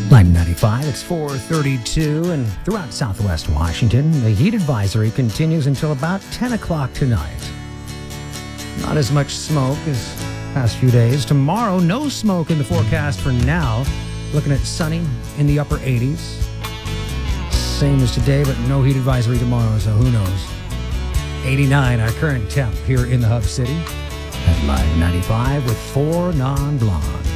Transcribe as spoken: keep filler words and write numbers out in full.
Live ninety-five, it's four thirty-two, and throughout southwest Washington, the heat advisory continues until about ten o'clock tonight. Not as much smoke as past few days. Tomorrow, no smoke in the forecast for now. Looking at sunny in the upper eighties. Same as today, but no heat advisory tomorrow, so who knows. eighty-nine, our current temp here in the Hub City. At Live ninety-five with four non-blondes.